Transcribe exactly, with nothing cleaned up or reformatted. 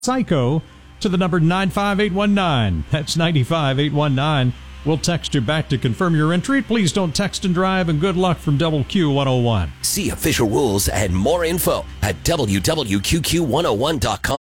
Psycho to the number nine five eight one nine. That's nine five eight one nine. We'll text you back to confirm your entry. Please don't text and drive, and good luck from W Q one oh one. See official rules and more info at W W Q Q one oh one dot com.